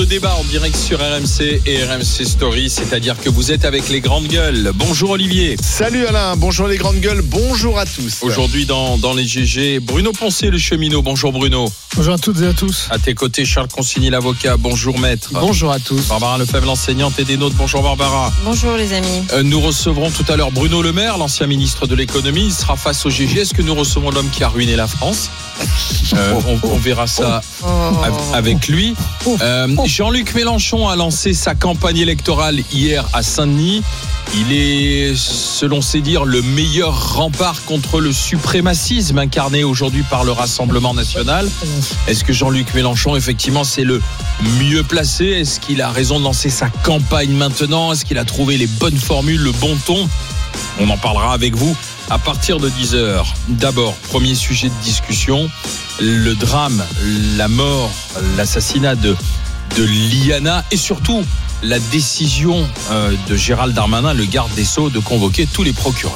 de débat en direct sur RMC et RMC Story, c'est-à-dire que vous êtes avec les grandes gueules. Bonjour Olivier. Salut Alain, bonjour les grandes gueules, bonjour à tous. Aujourd'hui dans les GG, Bruno Poncet le cheminot. Bonjour Bruno. Bonjour à toutes et à tous. À tes côtés, Charles Consigny l'avocat. Bonjour maître. Bonjour à tous. Barbara Lefebvre l'enseignante et des nôtres. Bonjour Barbara. Bonjour les amis. Nous recevrons tout à l'heure Bruno Le Maire, l'ancien ministre de l'économie. Il sera face au GG. Est-ce que nous recevons l'homme qui a ruiné la France ? On verra ça avec lui. Jean-Luc Mélenchon a lancé sa campagne électorale hier à Saint-Denis. Il est, selon ses dires, le meilleur rempart contre le suprémacisme incarné aujourd'hui par le Rassemblement national. Est-ce que Jean-Luc Mélenchon, effectivement, c'est le mieux placé ? Est-ce qu'il a raison de lancer sa campagne maintenant ? Est-ce qu'il a trouvé les bonnes formules, le bon ton ? On en parlera avec vous à partir de 10h. D'abord, premier sujet de discussion, le drame, la mort, l'assassinat de Liana et surtout la décision de Gérald Darmanin, le garde des Sceaux, de convoquer tous les procureurs.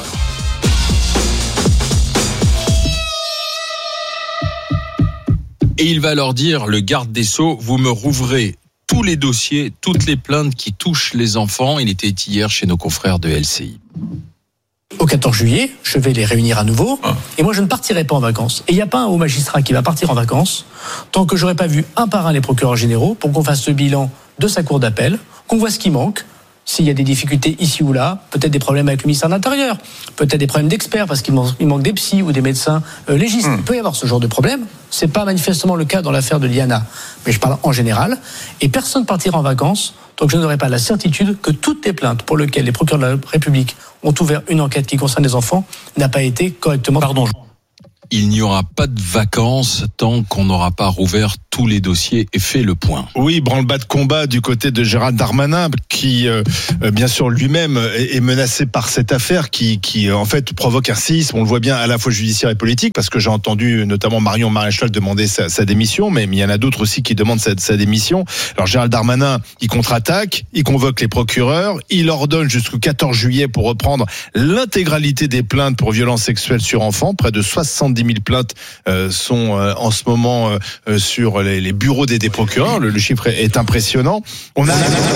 Et il va leur dire, le garde des Sceaux, vous me rouvrez tous les dossiers, toutes les plaintes qui touchent les enfants. Il était hier chez nos confrères de LCI. Au 14 juillet, je vais les réunir à nouveau. Et moi, je ne partirai pas en vacances. Et il n'y a pas un haut magistrat qui va partir en vacances tant que j'aurai pas vu un par un les procureurs généraux pour qu'on fasse le bilan de sa cour d'appel, qu'on voit ce qui manque, s'il y a des difficultés ici ou là, peut-être des problèmes avec le ministère de l'Intérieur, peut-être des problèmes d'experts parce qu'il manque des psys ou des médecins légistes. Il peut y avoir ce genre de problème. C'est pas manifestement le cas dans l'affaire de Liana, mais je parle en général. Et personne ne partira en vacances tant que je n'aurai pas la certitude que toutes les plaintes pour lesquelles les procureurs de la République ont ouvert une enquête qui concerne les enfants n'a pas été correctement... Il n'y aura pas de vacances tant qu'on n'aura pas rouvert tous les dossiers et fait le point. Oui, branle-bas de combat du côté de Gérald Darmanin qui, bien sûr, lui-même est menacé par cette affaire qui en fait provoque un séisme. On le voit bien à la fois judiciaire et politique parce que j'ai entendu notamment Marion Maréchal demander sa démission, mais il y en a d'autres aussi qui demandent sa démission. Alors Gérald Darmanin, il contre-attaque, il convoque les procureurs, il ordonne jusqu'au 14 juillet pour reprendre l'intégralité des plaintes pour violences sexuelles sur enfants. Près de 70 000 plaintes sont en ce moment sur les bureaux des procureurs. Le chiffre est impressionnant. On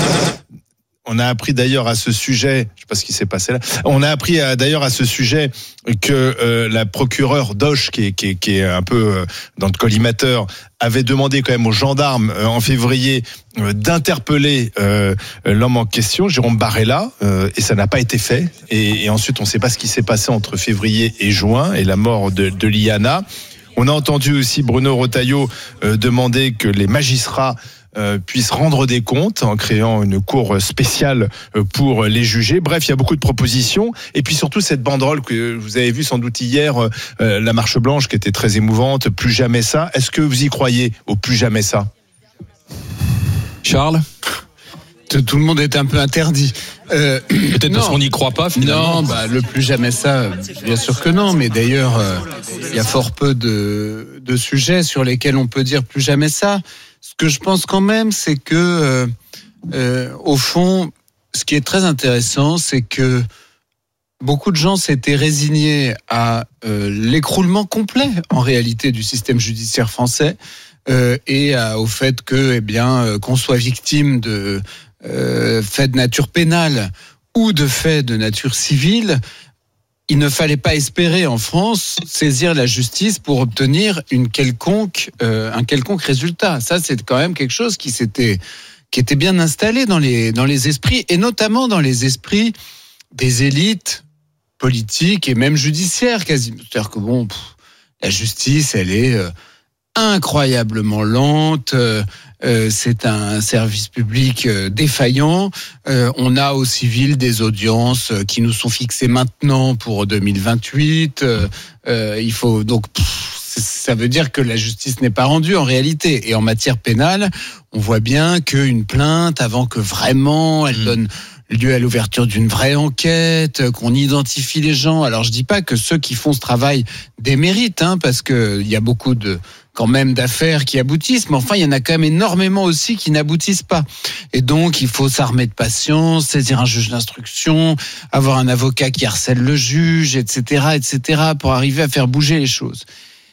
a appris d'ailleurs à ce sujet, je sais pas ce qui s'est passé là. On a appris d'ailleurs à ce sujet que la procureure Doche, qui est un peu dans le collimateur, avait demandé quand même aux gendarmes en février d'interpeller l'homme en question, Jérôme Barella, et ça n'a pas été fait. Et ensuite, on ne sait pas ce qui s'est passé entre février et juin et la mort de Liana. On a entendu aussi Bruno Retailleau demander que les magistrats puissent rendre des comptes en créant une cour spéciale pour les juger. Bref, il y a beaucoup de propositions. Et puis surtout cette banderole que vous avez vue sans doute hier, la marche blanche qui était très émouvante, plus jamais ça. Est-ce que vous y croyez au plus jamais ça ? Charles ? Tout le monde est un peu interdit. Peut-être parce qu'on n'y croit pas finalement. Non, le plus jamais ça, bien sûr que non. Mais d'ailleurs, il y a fort peu de sujets sur lesquels on peut dire plus jamais ça. Ce que je pense quand même, c'est que, au fond, ce qui est très intéressant, c'est que beaucoup de gens s'étaient résignés à l'écroulement complet, en réalité, du système judiciaire français et au fait que, qu'on soit victime de faits de nature pénale ou de faits de nature civile. Il ne fallait pas espérer en France saisir la justice pour obtenir un quelconque résultat. Ça, c'est quand même quelque chose qui était bien installé dans les esprits, et notamment dans les esprits des élites politiques et même judiciaires quasiment. C'est-à-dire que la justice, elle est incroyablement lente. C'est un service public défaillant. On a au civil des audiences qui nous sont fixées maintenant pour 2028. Il faut donc ça veut dire que la justice n'est pas rendue en réalité. Et en matière pénale, on voit bien qu'une plainte, avant que vraiment elle donne lieu à l'ouverture d'une vraie enquête, qu'on identifie les gens. Alors je dis pas que ceux qui font ce travail déméritent, parce que il y a beaucoup quand même d'affaires qui aboutissent, mais enfin il y en a quand même énormément aussi qui n'aboutissent pas. Et donc il faut s'armer de patience, saisir un juge d'instruction, avoir un avocat qui harcèle le juge, etc., pour arriver à faire bouger les choses.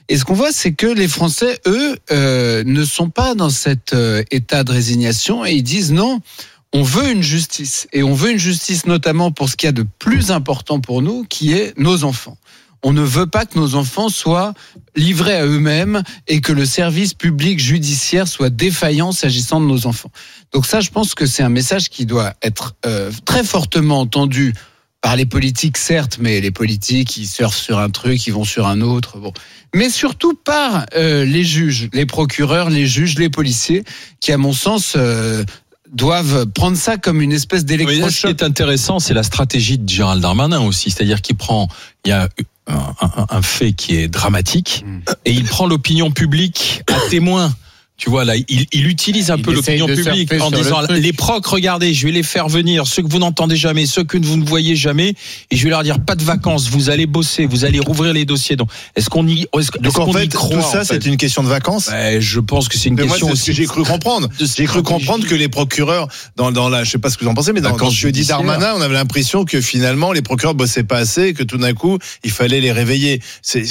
Et ce qu'on voit, c'est que les Français, eux, ne sont pas dans cet état de résignation et ils disent non, on veut une justice. Et on veut une justice notamment pour ce qu'il y a de plus important pour nous, qui est nos enfants. On ne veut pas que nos enfants soient livrés à eux-mêmes et que le service public judiciaire soit défaillant s'agissant de nos enfants. Donc ça, je pense que c'est un message qui doit être très fortement entendu par les politiques, certes, mais les politiques, ils surfent sur un truc, ils vont sur un autre. Bon. Mais surtout par les juges, les procureurs, les juges, les policiers, qui, à mon sens, doivent prendre ça comme une espèce d'électrochoc. Ce qui est intéressant, c'est la stratégie de Gérald Darmanin aussi. C'est-à-dire qu'il prend... Il y a un fait qui est dramatique et il prend l'opinion publique à témoin. Tu vois, là, il utilise un peu l'opinion publique en disant les procs, regardez, je vais les faire venir, ceux que vous n'entendez jamais, ceux que vous ne voyez jamais, et je vais leur dire pas de vacances, vous allez bosser, vous allez rouvrir les dossiers. Donc, est-ce qu'on y croit, tout ça, c'est une question de vacances? Je pense que c'est une question moi, aussi. J'ai cru comprendre. J'ai cru comprendre que les procureurs, dans la, je sais pas ce que vous en pensez, mais dans ce que dit Darmanin, on avait l'impression que finalement, les procureurs bossaient pas assez, et que tout d'un coup, il fallait les réveiller. Et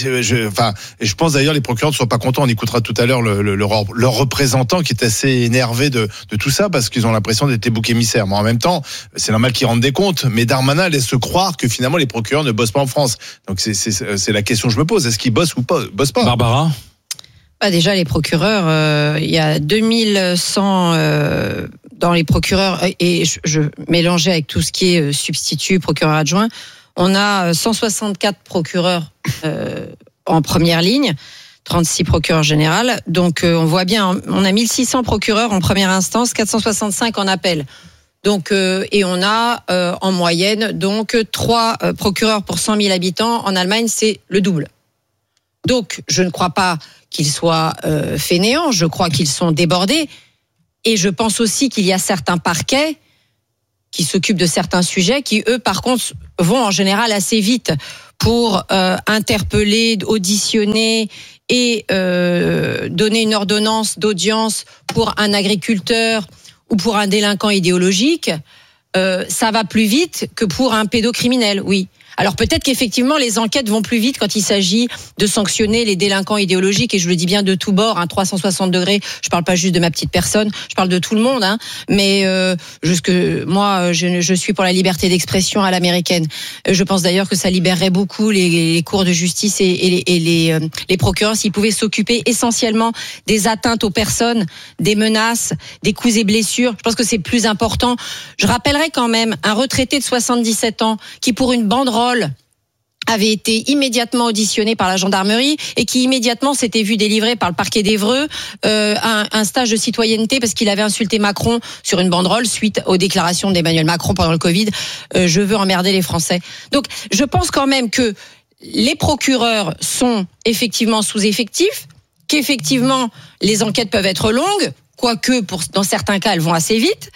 je pense d'ailleurs, les procureurs ne sont pas contents. On écoutera tout à l'heure leur représentant qui est assez énervé de tout ça parce qu'ils ont l'impression d'être des boucs émissaires. Mais en même temps, c'est normal qu'ils rendent des comptes. Mais Darmanin laisse croire que finalement les procureurs ne bossent pas en France. Donc c'est la question que je me pose. Est-ce qu'ils bossent ou pas, bossent pas? Barbara? Déjà, les procureurs, il y a 2100 dans les procureurs, et je mélangeais avec tout ce qui est substitut, procureur adjoint. On a 164 procureurs en première ligne. 36 procureurs généraux. Donc, on voit bien, on a 1600 procureurs en première instance, 465 en appel. Donc, et on a en moyenne donc 3 procureurs pour 100 000 habitants. En Allemagne, c'est le double. Donc, je ne crois pas qu'ils soient fainéants. Je crois qu'ils sont débordés. Et je pense aussi qu'il y a certains parquets qui s'occupent de certains sujets qui, eux, par contre, vont en général assez vite pour interpeller, auditionner et donner une ordonnance d'audience pour un agriculteur ou pour un délinquant idéologique, ça va plus vite que pour un pédocriminel, oui. Alors peut-être qu'effectivement les enquêtes vont plus vite quand il s'agit de sanctionner les délinquants idéologiques, et je le dis bien de tous bords, 360 degrés. Je parle pas juste de ma petite personne, je parle de tout le monde. Mais moi, je suis pour la liberté d'expression à l'américaine. Je pense d'ailleurs que ça libérerait beaucoup les cours de justice et les procureurs s'ils pouvaient s'occuper essentiellement des atteintes aux personnes, des menaces, des coups et blessures. Je pense que c'est plus important. Je rappellerai quand même un retraité de 77 ans qui, pour une banderole, avait été immédiatement auditionné par la gendarmerie et qui immédiatement s'était vu délivrer par le parquet d'Évreux un stage de citoyenneté parce qu'il avait insulté Macron sur une banderole suite aux déclarations d'Emmanuel Macron pendant le Covid. Je veux emmerder les Français. Donc je pense quand même que les procureurs sont effectivement sous-effectifs, qu'effectivement les enquêtes peuvent être longues, quoique dans certains cas elles vont assez vite,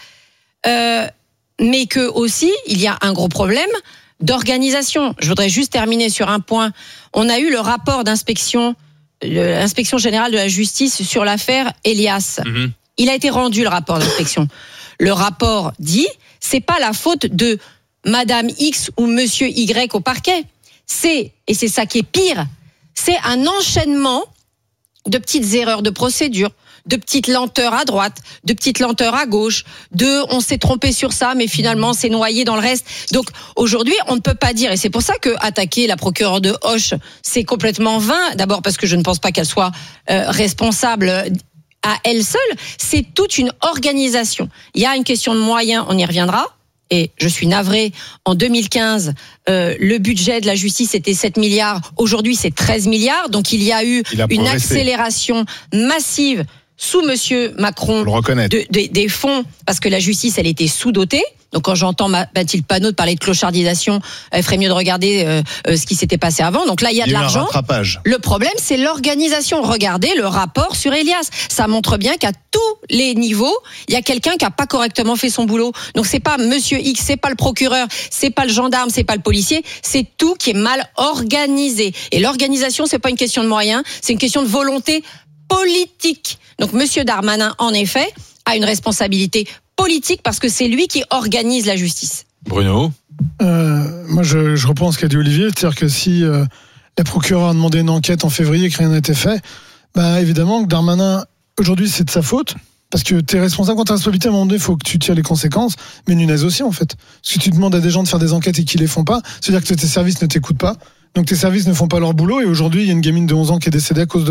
mais que aussi il y a un gros problème d'organisation. Je voudrais juste terminer sur un point. On a eu le rapport d'inspection, l'inspection générale de la justice sur l'affaire Elias. Il a été rendu, le rapport d'inspection. Le rapport dit, c'est pas la faute de Madame X ou Monsieur Y au parquet. Et c'est ça qui est pire, c'est un enchaînement de petites erreurs de procédure, de petites lenteurs à droite, de petites lenteurs à gauche, on s'est trompé sur ça, mais finalement c'est noyé dans le reste. Donc aujourd'hui, on ne peut pas dire, et c'est pour ça que attaquer la procureure de Auch, c'est complètement vain. D'abord parce que je ne pense pas qu'elle soit responsable à elle seule. C'est toute une organisation. Il y a une question de moyens, on y reviendra. Et je suis navrée, en 2015, le budget de la justice était 7 milliards. Aujourd'hui, c'est 13 milliards. Donc il y a eu une accélération massive sous Monsieur Macron des fonds, parce que la justice, elle était sous-dotée. Donc quand j'entends Mathilde Panot parler de clochardisation, elle ferait mieux de regarder ce qui s'était passé avant. Donc là, il y a de l'argent. Le problème, c'est l'organisation. Regardez le rapport sur Elias. Ça montre bien qu'à tous les niveaux, il y a quelqu'un qui a pas correctement fait son boulot. Donc c'est pas Monsieur X, c'est pas le procureur, c'est pas le gendarme, c'est pas le policier, c'est tout qui est mal organisé. Et l'organisation, c'est pas une question de moyens, c'est une question de volonté politique. Donc Monsieur Darmanin, en effet, a une responsabilité politique parce que c'est lui qui organise la justice. Bruno ? Moi, je reprends ce qu'a dit Olivier, c'est-à-dire que si Les procureurs ont demandé une enquête en février, que rien n'a été fait. Évidemment que Darmanin, aujourd'hui, c'est de sa faute. Parce que tu es responsable, quand tu as responsabilité, à un moment donné, il faut que tu tires les conséquences. Mais Nunez aussi, en fait. Si tu demandes à des gens de faire des enquêtes et qu'ils les font pas, c'est-à-dire que tes services ne t'écoutent pas. Donc tes services ne font pas leur boulot. Et aujourd'hui, il y a une gamine de 11 ans qui est décédée à cause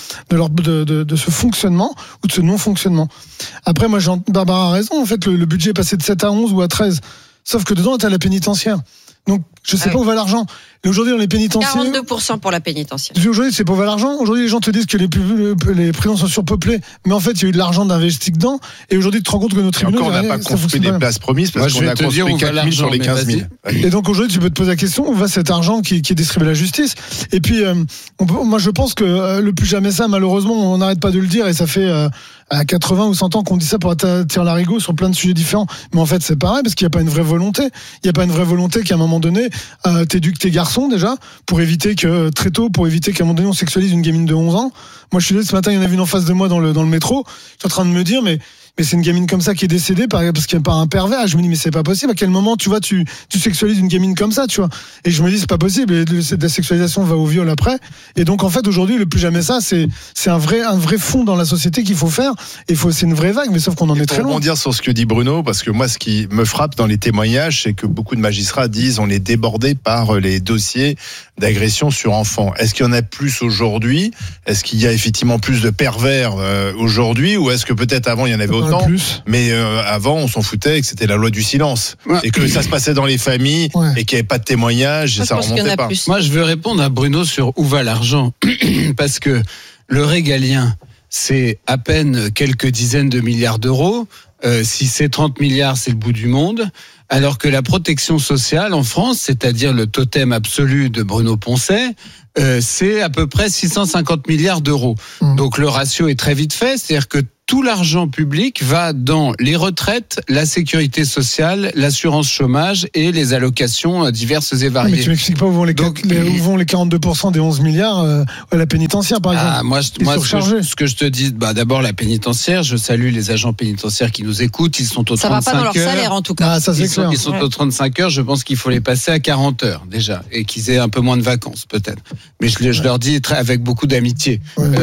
de ce fonctionnement ou de ce non-fonctionnement. Après, moi, Barbara a raison. En fait, le budget est passé de 7 à 11 ou à 13. Sauf que dedans, tu as la pénitentiaire. Donc, je sais pas où va l'argent. Et aujourd'hui, dans les pénitentiaires. 42% pour la pénitentiaire. Aujourd'hui, c'est pas où va l'argent. Aujourd'hui, les gens te disent que les prisons sont surpeuplées. Mais en fait, il y a eu de l'argent d'investi dedans. Et aujourd'hui, tu te rends compte que nos tribunaux. Encore, on n'a pas construit des places promises parce qu'on a construit 4 000 sur les 15 000. Et donc, aujourd'hui, tu peux te poser la question, où va cet argent qui est distribué à la justice? Et puis, moi, je pense que le plus jamais ça, malheureusement, on n'arrête pas de le dire et ça fait, à 80 ou 100 ans qu'on dit ça pour tirer l'arigot sur plein de sujets différents. Mais en fait, c'est pareil parce qu'il n'y a pas une vraie volonté. Il n'y a pas une vraie volonté qu'à un moment donné, t'éduques tes garçons déjà pour éviter que, très tôt, pour éviter qu'à un moment donné, on sexualise une gamine de 11 ans. Moi, je suis désolé, ce matin, il y en a une en face de moi dans le métro. Je suis en train de me dire, mais c'est une gamine comme ça qui est décédée parce qu'il n'y a pas un pervers. Je me dis, mais c'est pas possible. À quel moment, tu vois, tu sexualises une gamine comme ça, tu vois? Et je me dis, c'est pas possible. Et la sexualisation va au viol après. Et donc, en fait, aujourd'hui, le plus jamais ça, c'est un vrai fond dans la société qu'il faut faire. C'est une vraie vague, mais sauf qu'on en est très loin. Pour rebondir sur ce que dit Bruno, parce que moi, ce qui me frappe dans les témoignages, c'est que beaucoup de magistrats disent, on est débordé par les dossiers d'agression sur enfants. Est-ce qu'il y en a plus aujourd'hui? Est-ce qu'il y a effectivement plus de pervers aujourd'hui? Ou est-ce que peut-être avant, il y en avait autant, mais avant on s'en foutait et que c'était la loi du silence et que ça se passait dans les familles et qu'il n'y avait pas de témoignages et ça remontait pas. Moi je veux répondre à Bruno sur où va l'argent parce que le régalien c'est à peine quelques dizaines de milliards d'euros. Si c'est 30 milliards, c'est le bout du monde. Alors que la protection sociale en France, c'est-à-dire le totem absolu de Bruno Poncet, c'est à peu près 650 milliards d'euros. Donc le ratio est très vite fait, c'est-à-dire que tout l'argent public va dans les retraites, la sécurité sociale, l'assurance chômage et les allocations diverses et variées. Mais tu m'expliques pas où vont les 42% des 11 milliards à la pénitentiaire, par exemple. Moi, ce que je te dis, d'abord la pénitentiaire, je salue les agents pénitentiaires qui nous écoutent, ils sont aux 35 heures. Ça va pas dans leur salaire, en tout cas. Ça, c'est clair. Ils sont aux 35 heures, je pense qu'il faut les passer à 40 heures, déjà, et qu'ils aient un peu moins de vacances, peut-être. Mais je leur dis avec beaucoup d'amitié.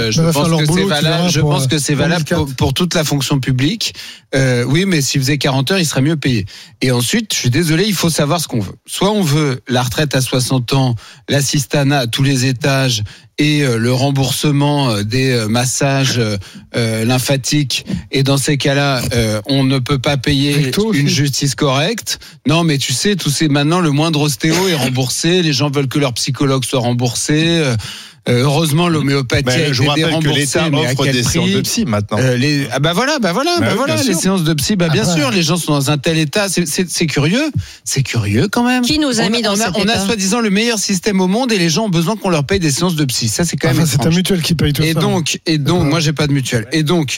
Je pense que c'est valable pour toute la fonction publique. Oui, mais s'ils faisaient 40 heures, ils seraient mieux payés. Et ensuite, je suis désolé, il faut savoir ce qu'on veut. Soit on veut la retraite à 60 ans, l'assistanat à tous les étages et le remboursement des massages lymphatiques. Et dans ces cas-là, on ne peut pas payer une justice correcte. Non, mais tu sais, maintenant, le moindre ostéo est remboursé. Les gens veulent que leur psychologue soit remboursé. Heureusement, l'homéopathie a été déremboursée, que l'État offre des séances de psy maintenant. Les séances de psy, bien sûr, les gens sont dans un tel état, c'est curieux quand même. Qui nous a mis dans cet état? On a soi-disant le meilleur système au monde et les gens ont besoin qu'on leur paye des séances de psy. Ça, c'est quand même étrange. C'est ta mutuelle qui paye tout ça. Et donc, moi, j'ai pas de mutuelle. Et donc,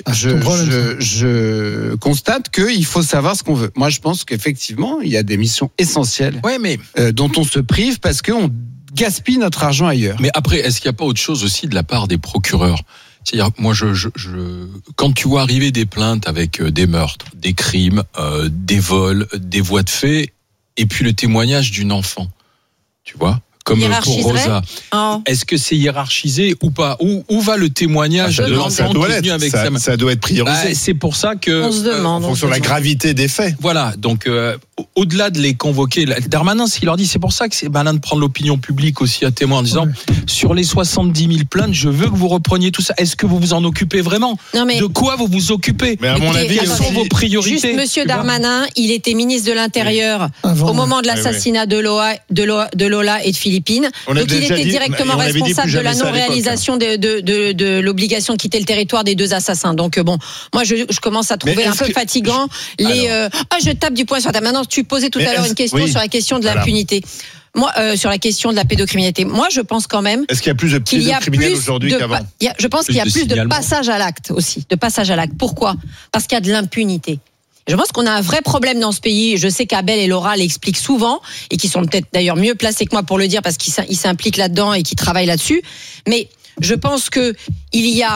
je constate qu'il faut savoir ce qu'on veut. Moi, je pense qu'effectivement, il y a des missions essentielles, dont on se prive parce qu'on gaspille notre argent ailleurs. Mais après, est-ce qu'il n'y a pas autre chose aussi de la part des procureurs? C'est-à-dire, moi, quand tu vois arriver des plaintes avec des meurtres, des crimes, des vols, des voies de fait, et puis le témoignage d'une enfant, tu vois, comme pour Rosa. Est-ce que c'est hiérarchisé ou pas? Où va le témoignage de l'enfant qui est venu avec sa main? Ça doit être priorisé. C'est pour ça que... On se demande. En fonction de la gravité des faits. Voilà, donc au-delà de les convoquer, Darmanin, ce qu'il leur dit, c'est pour ça que c'est malin de prendre l'opinion publique aussi à témoin en disant, sur les 70 000 plaintes, je veux que vous repreniez tout ça. Est-ce que vous vous en occupez vraiment? De quoi vous vous occupez? Mais à mon avis, quelles sont vos priorités? Juste Monsieur Darmanin, il était ministre de l'Intérieur au moment de l'assassinat de Lola et de Philippines. Donc il était directement responsable de la non-réalisation de l'obligation de quitter le territoire des deux assassins. Donc moi je commence à trouver un peu fatigant je tape du poing sur ta main. Maintenant, tu posais tout à l'heure une question sur la question de l'impunité. Moi, sur la question de la pédocriminalité, moi, je pense quand même. Est-ce qu'il y a plus de pédocriminels aujourd'hui qu'avant? Je pense qu'il y a plus de passage à l'acte aussi, de passage à l'acte. Pourquoi? Parce qu'il y a de l'impunité. Je pense qu'on a un vrai problème dans ce pays. Je sais qu'Abel et Laura l'expliquent souvent et qui sont peut-être d'ailleurs mieux placés que moi pour le dire parce qu'ils s'impliquent là-dedans et qu'ils travaillent là-dessus. Mais je pense que il y a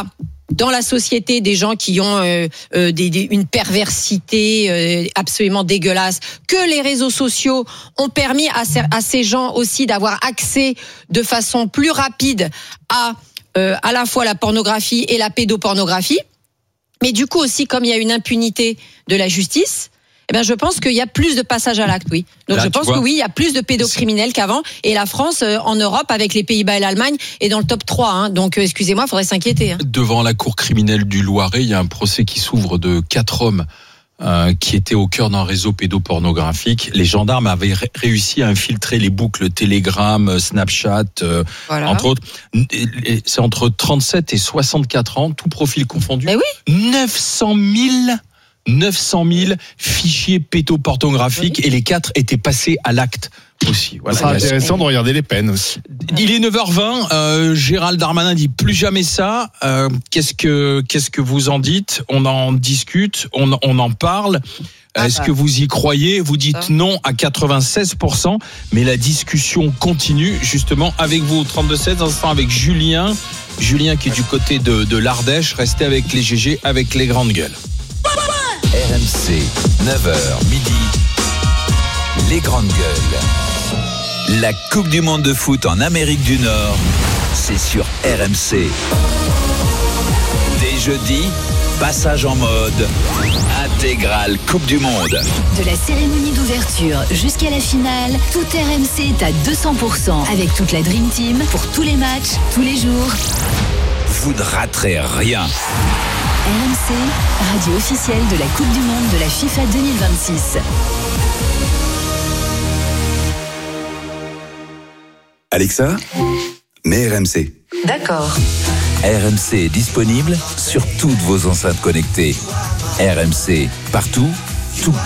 dans la société des gens qui ont une perversité absolument dégueulasse, que les réseaux sociaux ont permis à ces gens aussi d'avoir accès de façon plus rapide à la fois la pornographie et la pédopornographie. Mais du coup aussi, comme il y a une impunité de la justice, eh ben je pense qu'il y a plus de passage à l'acte, oui. Donc là, je pense que oui, il y a plus de pédocriminels qu'avant. Et la France, en Europe, avec les Pays-Bas et l'Allemagne, est dans le top 3. Hein. Donc, excusez-moi, il faudrait s'inquiéter. Hein. Devant la cour criminelle du Loiret, il y a un procès qui s'ouvre de 4 hommes qui étaient au cœur d'un réseau pédopornographique. Les gendarmes avaient réussi à infiltrer les boucles Telegram, Snapchat, voilà. Entre autres. C'est entre 37 et 64 ans, tout profil confondu. Mais oui. 900 000 fichiers pédopornographiques, oui. Et les 4 étaient passés à l'acte aussi. Voilà. C'est intéressant de regarder les peines aussi. Il est 9h20, Gérald Darmanin dit plus jamais ça. Qu'est-ce que vous en dites? On en discute, on en parle. Est-ce que vous y croyez? Vous dites non à 96%, mais la discussion continue justement avec vous. 32-16, instant avec Julien qui est du côté de l'Ardèche. Restez avec les GG, avec les grandes gueules. RMC, 9h midi, les grandes gueules. La Coupe du Monde de foot en Amérique du Nord, c'est sur RMC. Dès jeudi, passage en mode intégrale Coupe du Monde. De la cérémonie d'ouverture jusqu'à la finale, tout RMC est à 200% avec toute la Dream Team pour tous les matchs, tous les jours. Vous ne raterez rien. RMC, radio officielle de la Coupe du Monde de la FIFA 2026. Alexa, mets RMC. D'accord. RMC est disponible sur toutes vos enceintes connectées. RMC, partout, tout le temps.